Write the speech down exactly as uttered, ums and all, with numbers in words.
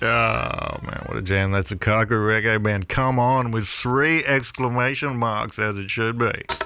Oh, man, what a jam. That's a Kaku Reggae Band. Come on with three exclamation marks, as it should be.